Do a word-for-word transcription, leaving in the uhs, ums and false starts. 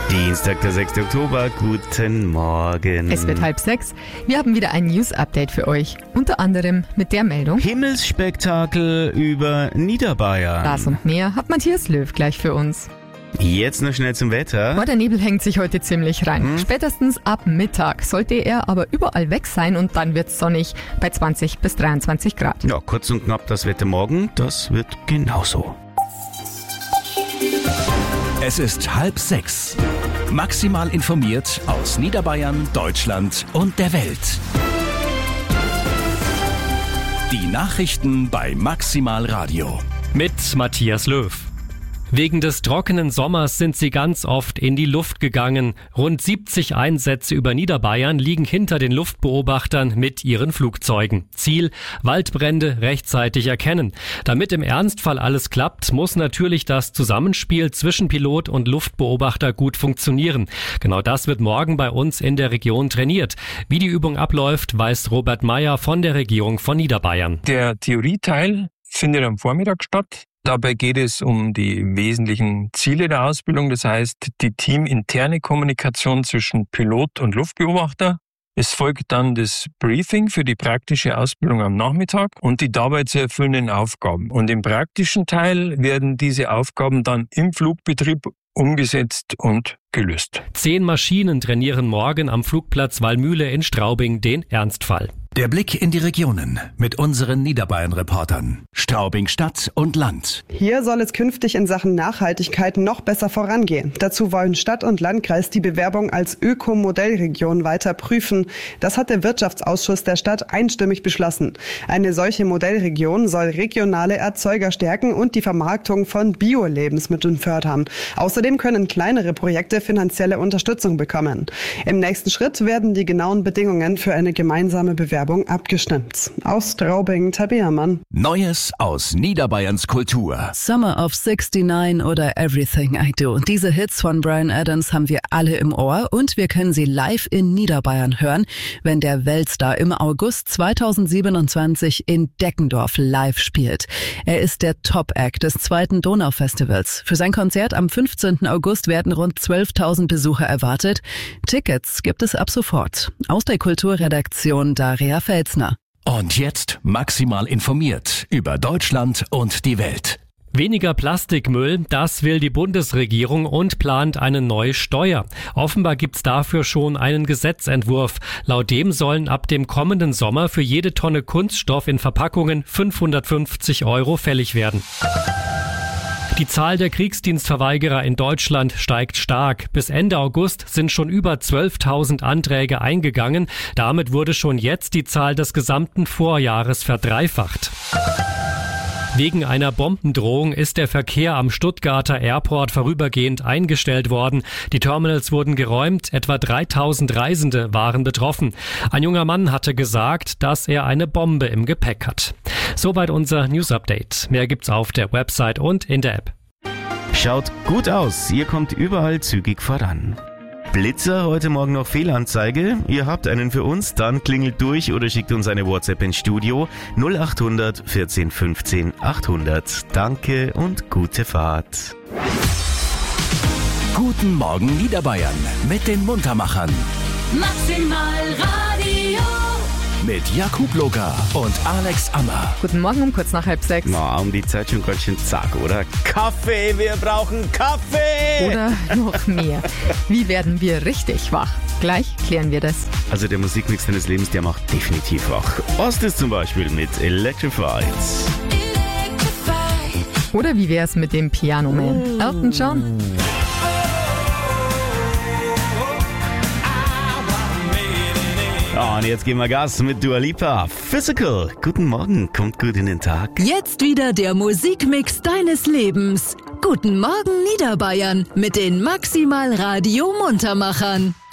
Dienstag, der sechster Oktober. Guten Morgen. Es wird halb sechs. Wir haben wieder ein News-Update für euch. Unter anderem mit der Meldung: Himmelsspektakel über Niederbayern. Das und mehr hat Matthias Löw gleich für uns. Jetzt noch schnell zum Wetter. Boah, der Nebel hängt sich heute ziemlich rein. Hm? Spätestens ab Mittag sollte er aber überall weg sein und dann wird's sonnig bei zwanzig bis dreiundzwanzig Grad. Ja, kurz und knapp das Wetter morgen, das wird genauso. Es ist halb sechs. Maximal informiert aus Niederbayern, Deutschland und der Welt. Die Nachrichten bei Maximal Radio. Mit Matthias Löw. Wegen des trockenen Sommers sind sie ganz oft in die Luft gegangen. Rund siebzig Einsätze über Niederbayern liegen hinter den Luftbeobachtern mit ihren Flugzeugen. Ziel: Waldbrände rechtzeitig erkennen. Damit im Ernstfall alles klappt, muss natürlich das Zusammenspiel zwischen Pilot und Luftbeobachter gut funktionieren. Genau das wird morgen bei uns in der Region trainiert. Wie die Übung abläuft, weiß Robert Meyer von der Regierung von Niederbayern. Der Theorieteil findet am Vormittag statt. Dabei geht es um die wesentlichen Ziele der Ausbildung, das heißt die teaminterne Kommunikation zwischen Pilot und Luftbeobachter. Es folgt dann das Briefing für die praktische Ausbildung am Nachmittag und die dabei zu erfüllenden Aufgaben. Und im praktischen Teil werden diese Aufgaben dann im Flugbetrieb umgesetzt und gelöst. Zehn Maschinen trainieren morgen am Flugplatz Wallmühle in Straubing den Ernstfall. Der Blick in die Regionen mit unseren Niederbayern-Reportern. Straubing Stadt und Land. Hier soll es künftig in Sachen Nachhaltigkeit noch besser vorangehen. Dazu wollen Stadt und Landkreis die Bewerbung als Öko-Modellregion weiter prüfen. Das hat der Wirtschaftsausschuss der Stadt einstimmig beschlossen. Eine solche Modellregion soll regionale Erzeuger stärken und die Vermarktung von Bio-Lebensmitteln fördern. Außerdem können kleinere Projekte finanzielle Unterstützung bekommen. Im nächsten Schritt werden die genauen Bedingungen für eine gemeinsame Bewerbung abgestimmt. Aus Straubing, Tabea Mann. Neues aus Niederbayerns Kultur. Summer of sixty-nine oder Everything I Do. Diese Hits von Bryan Adams haben wir alle im Ohr und wir können sie live in Niederbayern hören, wenn der Weltstar im August zweitausendsiebenundzwanzig in Deckendorf live spielt. Er ist der Top-Act des zweiten Donaufestivals. Für sein Konzert am fünfzehnten August werden rund zwölftausend Besucher erwartet. Tickets gibt es ab sofort. Aus der Kulturredaktion Daria Felsner. Und jetzt maximal informiert über Deutschland und die Welt. Weniger Plastikmüll, das will die Bundesregierung und plant eine neue Steuer. Offenbar gibt's dafür schon einen Gesetzentwurf. Laut dem sollen ab dem kommenden Sommer für jede Tonne Kunststoff in Verpackungen fünfhundertfünfzig Euro fällig werden. Die Zahl der Kriegsdienstverweigerer in Deutschland steigt stark. Bis Ende August sind schon über zwölftausend Anträge eingegangen. Damit wurde schon jetzt die Zahl des gesamten Vorjahres verdreifacht. Wegen einer Bombendrohung ist der Verkehr am Stuttgarter Airport vorübergehend eingestellt worden. Die Terminals wurden geräumt, etwa dreitausend Reisende waren betroffen. Ein junger Mann hatte gesagt, dass er eine Bombe im Gepäck hat. Soweit unser News-Update. Mehr gibt's auf der Website und in der App. Schaut gut aus, ihr kommt überall zügig voran. Blitzer, heute Morgen noch Fehlanzeige. Ihr habt einen für uns, dann klingelt durch oder schickt uns eine WhatsApp ins Studio null acht hundert vierzehn fünfzehn achthundert. Danke und gute Fahrt. Guten Morgen Niederbayern mit den Muntermachern. Maximal Radio. Mit Jakub Locker und Alex Ammer. Guten Morgen um kurz nach halb sechs. Na, um die Zeit schon ganz schön zack, oder? Kaffee, wir brauchen Kaffee! Oder noch mehr. Wie werden wir richtig wach? Gleich klären wir das. Also der Musikmix deines Lebens, der macht definitiv wach. Ostis zum Beispiel mit Electrified. Oder wie wär's mit dem Piano Man? Elton John. Oh, und jetzt geben wir Gas mit Dua Lipa. Physical. Guten Morgen, kommt gut in den Tag. Jetzt wieder der Musikmix deines Lebens. Guten Morgen Niederbayern mit den Maximal Radio Muntermachern.